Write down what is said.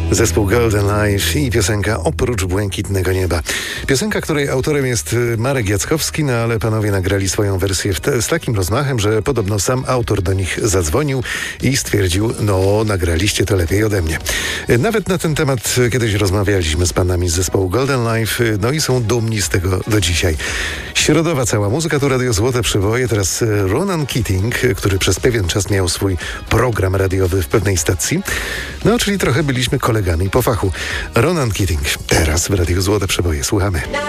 Zespół Golden Life i piosenka Oprócz błękitnego nieba. Piosenka, której autorem jest Marek Jackowski, no ale panowie nagrali swoją wersję z takim rozmachem, że podobno sam autor do nich zadzwonił i stwierdził, no nagraliście to lepiej ode mnie. Nawet na ten temat kiedyś rozmawialiśmy z panami z zespołu Golden Life, no i są dumni z tego do dzisiaj. Środowa cała muzyka, to Radio Złote Przeboje, teraz Ronan Keating, który przez pewien czas miał swój program radiowy w pewnej stacji, no czyli trochę byliśmy kolegami po fachu. Ronan Keating, teraz w Radiu Złote Przeboje. Słuchamy.